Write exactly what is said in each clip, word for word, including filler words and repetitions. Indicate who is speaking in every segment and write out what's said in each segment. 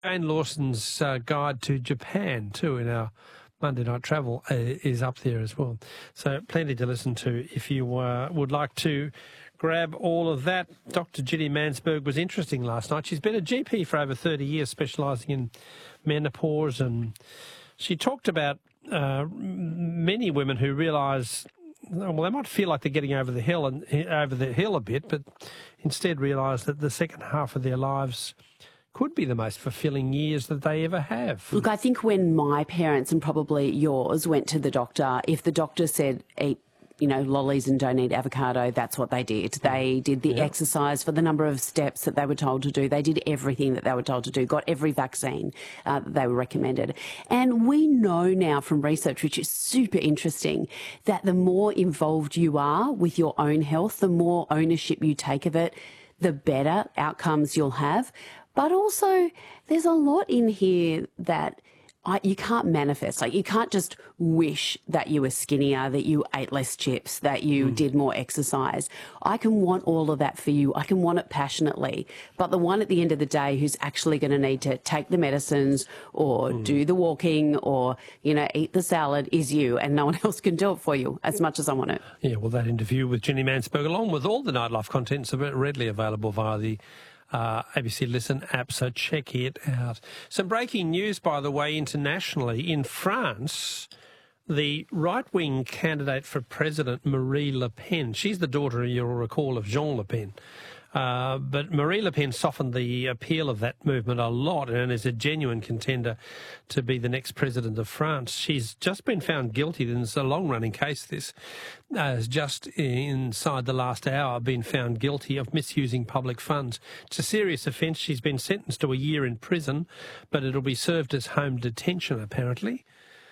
Speaker 1: Jane Lawson's uh, guide to Japan too in our Monday Night Travel uh, is up there as well. So plenty to listen to if you uh, would like to grab all of that. Doctor Ginny Mansberg was interesting last night. She's been a G P for over thirty years, specialising in menopause, and she talked about uh, many women who realise, well, they might feel like they're getting over the hill and over the hill a bit, but instead realise that the second half of their lives could be the most fulfilling years that they ever have.
Speaker 2: Look, I think when my parents and probably yours went to the doctor, if the doctor said eat, you know, lollies and don't eat avocado, that's what they did. They did the
Speaker 1: yeah.
Speaker 2: exercise for the number of steps that they were told to do. They did everything that they were told to do, got every vaccine uh, that they were recommended. And we know now from research, which is super interesting, that the more involved you are with your own health, the more ownership you take of it, the better outcomes you'll have. But also, there's a lot in here that I, you can't manifest. Like, you can't just wish that you were skinnier, that you ate less chips, that you mm. did more exercise. I can want all of that for you. I can want it passionately. But the one at the end of the day who's actually going to need to take the medicines or mm. do the walking or, you know, eat the salad is you, and no one else can do it for you as much as I want it.
Speaker 1: Yeah, well, that interview with Ginny Mansberg, along with all the Nightlife contents, are readily available via the Uh, A B C Listen app, so check it out. Some breaking news, by the way, internationally. In France, the right-wing candidate for president, Marie Le Pen, she's the daughter, you'll recall, of Jean Le Pen. Uh, but Marie Le Pen softened the appeal of that movement a lot and is a genuine contender to be the next president of France. She's just been found guilty, and it's a long-running case, this, uh, has just inside the last hour been found guilty of misusing public funds. It's a serious offence. She's been sentenced to a year in prison, but it'll be served as home detention, apparently.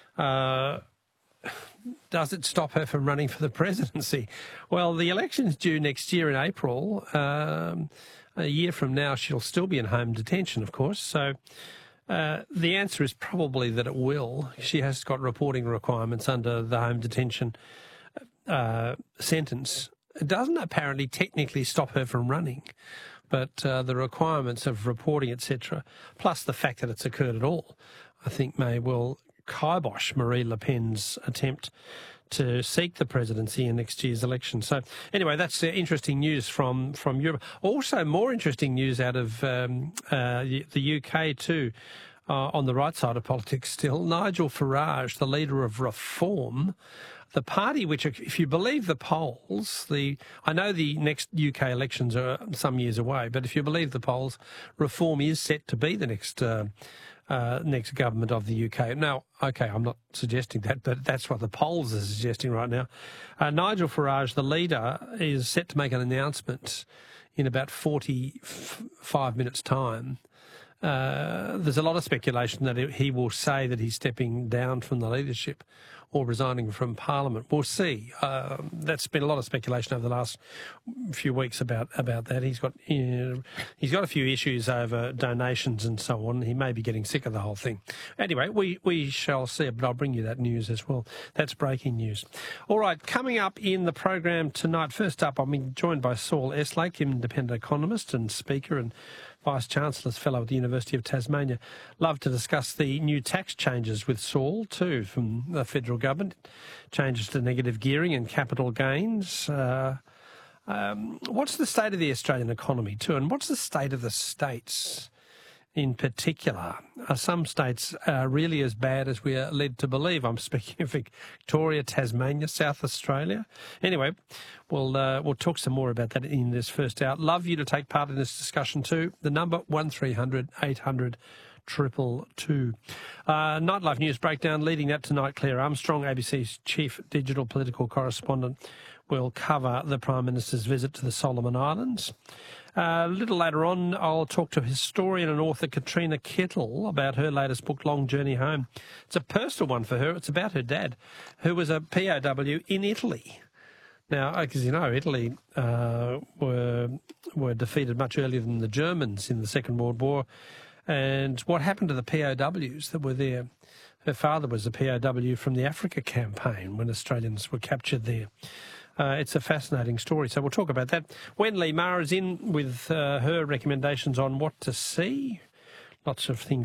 Speaker 1: Uh... Does it stop her from running for the presidency? Well, the election's due next year in April. Um, a year from now, she'll still be in home detention, of course. So uh, the answer is probably that it will. She has got reporting requirements under the home detention uh, sentence. It doesn't apparently technically stop her from running, but uh, the requirements of reporting, et cetera, plus the fact that it's occurred at all, I think may well kibosh Marie Le Pen's attempt to seek the presidency in next year's election. So anyway, that's uh, interesting news from, from Europe. Also, more interesting news out of um, uh, the U K too, uh, on the right side of politics still. Nigel Farage, the leader of Reform, the party which, if you believe the polls, the I know the next U K elections are some years away, but if you believe the polls, Reform is set to be the next uh, uh, next government of the U K. Now, okay, I'm not suggesting that, but that's what the polls are suggesting right now. Uh, Nigel Farage, the leader, is set to make an announcement in about forty-five minutes' time. Uh, there's a lot of speculation that he will say that he's stepping down from the leadership or resigning from Parliament. We'll see. Uh, that's been a lot of speculation over the last few weeks about, about that. He's got you know, he's got a few issues over donations and so on. He may be getting sick of the whole thing. Anyway, we, we shall see, but I'll bring you that news as well. That's breaking news. All right, coming up in the program tonight, first up, I'm being joined by Saul Eslake, independent economist and speaker and Vice-Chancellor's Fellow at the University of Tasmania. Love to discuss the new tax changes with Saul, too, from the federal government. Changes to negative gearing and capital gains. Uh, um, what's the state of the Australian economy, too? And what's the state of the states in particular? Are some states uh, really as bad as we are led to believe? I'm speaking of Victoria, Tasmania, South Australia. Anyway, we'll uh, we'll talk some more about that in this first hour. Love you to take part in this discussion too. The number one three hundred eight hundred triple two. Uh, Nightlife News Breakdown. Leading that tonight, Claire Armstrong, A B C's chief digital political correspondent, will cover the Prime Minister's visit to the Solomon Islands. Uh, a little later on, I'll talk to historian and author Katrina Kettle about her latest book, Long Journey Home. It's a personal one for her. It's about her dad, who was a P O W in Italy. Now, as you know, Italy uh, were were defeated much earlier than the Germans in the Second World War. And what happened to the P O Ws that were there? Her father was a P O W from the Africa campaign when Australians were captured there. Uh, it's a fascinating story, so we'll talk about that. Wen Lee Ma is in with uh, her recommendations on what to see. Lots of things